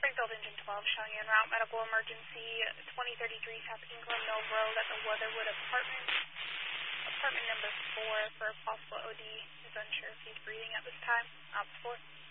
Springfield Engine 12 showing you en route medical emergency 2033 South England Mill Road at the Weatherwood Apartment. Apartment number 4 for a possible OD is unsure if he's breathing at this time. Ops 4.